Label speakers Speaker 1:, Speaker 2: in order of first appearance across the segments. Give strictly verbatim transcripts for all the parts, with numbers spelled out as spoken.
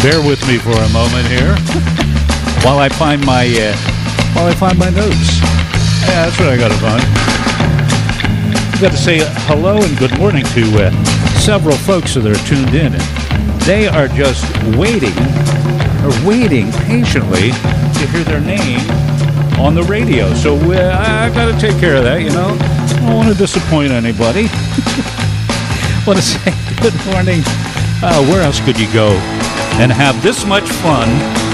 Speaker 1: Bear with me for a moment here while I find my uh, while I find my notes. Yeah, that's what I got to find. I've got to say hello and good morning to uh, several folks that are tuned in. And they are just waiting, or waiting patiently to hear their name on the radio. So uh, I've got to take care of that, you know. I don't want to disappoint anybody. Want to say good morning. Uh, where else could you go and have this much fun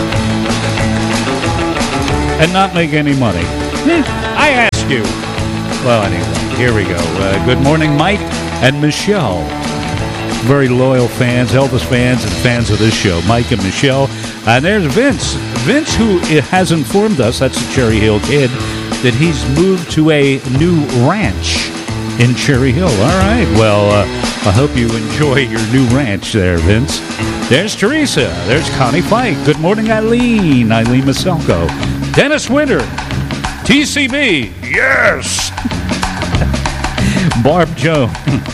Speaker 1: and not make any money? I ask you. Well, anyway, here we go. Uh, good morning, Mike and Michelle. Very loyal fans, Elvis fans, and fans of this show. Mike and Michelle. And there's Vince. Vince, who has informed us, that's the Cherry Hill Kid, that he's moved to a new ranch in Cherry Hill. All right. Well, uh, I hope you enjoy your new ranch there, Vince. There's Teresa. There's Connie Fike. Good morning, Eileen. Eileen Maselko. Dennis Winter. T C B. Yes. Barb Jones.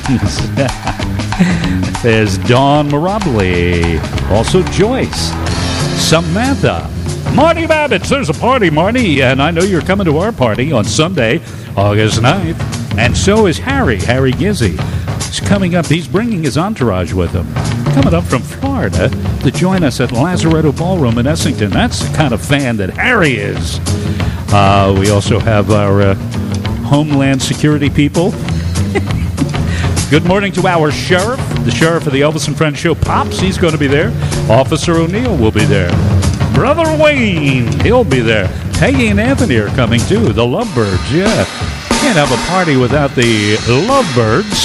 Speaker 1: There's Dawn Mirabile. Also Joyce. Samantha. Marty Babbitts. There's a party, Marty. And I know you're coming to our party on Sunday, August ninth. And so is Harry. Harry Gizzy. He's coming up. He's bringing his entourage with him. Coming up from Florida to join us at Lazaretto Ballroom in Essington. That's the kind of fan that Harry is. Uh, we also have our uh, Homeland Security people. Good morning to our sheriff, the sheriff of the Elvis and Friends show, Pops. He's going to be there. Officer O'Neill will be there. Brother Wayne, he'll be there. Peggy and Anthony are coming too. The Lovebirds, yeah. Can't have a party without the Lovebirds.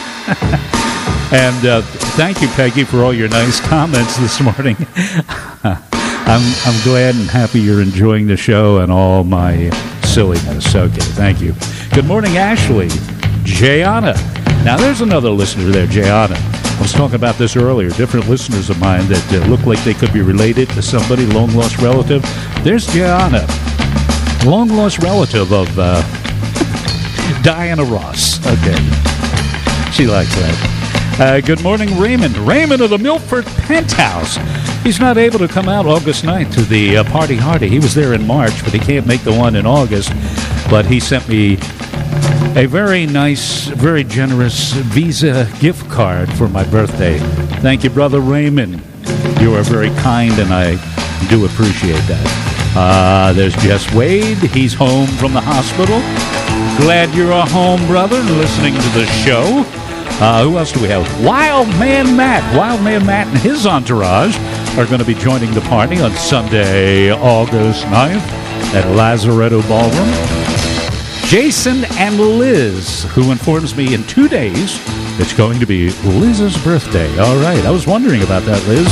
Speaker 1: And uh, thank you, Peggy, for all your nice comments this morning. I'm I'm glad and happy you're enjoying the show and all my silliness. Okay, thank you. Good morning, Ashley. Jayana. Now, there's another listener there, Jayana. I was talking about this earlier. Different listeners of mine that uh, look like they could be related to somebody, long-lost relative. There's Jayana, long-lost relative of uh, Diana Ross. Okay. She likes that. Uh, good morning, Raymond. Raymond of the Milford Penthouse. He's not able to come out August ninth to the uh, Party Hardy. He was there in March, but he can't make the one in August. But he sent me a very nice, very generous Visa gift card for my birthday. Thank you, Brother Raymond. You are very kind, and I do appreciate that. Uh, there's Jess Wade. He's home from the hospital. Glad you're home, brother, and listening to the show. Uh, who else do we have? Wild Man Matt. Wild Man Matt and his entourage are going to be joining the party on Sunday, August ninth at Lazaretto Ballroom. Jason and Liz, who informs me in two days it's going to be Liz's birthday. All right. I was wondering about that, Liz.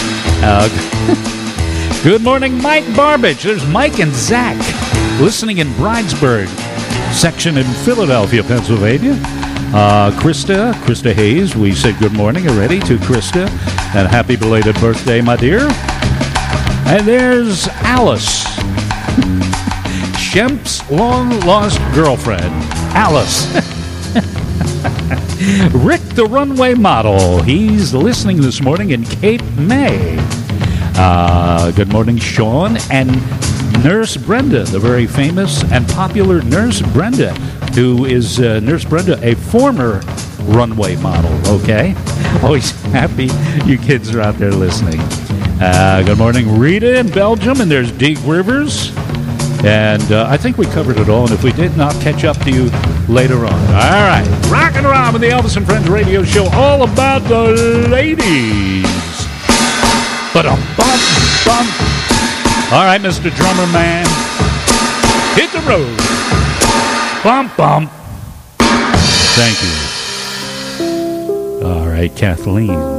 Speaker 1: Uh, good morning, Mike Barbich. There's Mike and Zach listening in Bridesburg section in Philadelphia, Pennsylvania. Uh, Krista, Krista Hayes, we said good morning already to Krista. And happy belated birthday, my dear. And there's Alice. Shemp's long-lost girlfriend, Alice. Rick, the runway model. He's listening this morning in Cape May. Uh, good morning, Sean. And Nurse Brenda, the very famous and popular Nurse Brenda, who is uh, Nurse Brenda, a former runway model, okay? Always happy you kids are out there listening. Uh, good morning, Rita in Belgium, and there's Deke Rivers. And uh, I think we covered it all, and if we didn't, I'll catch up to you later on. All right, rockin' around with the Elvis and Friends radio show, all about the ladies. Ba-dum-bum-bum. All right, Mister Drummer Man, hit the road. Bump, bump. Thank you. All right, Kathleen.